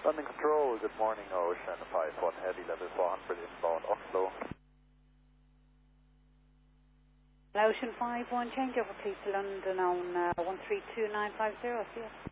London Control, good morning, Ocean 51 Heavy, level 400 inbound Oslo. Ocean 51, change over please to London on 132950, see you.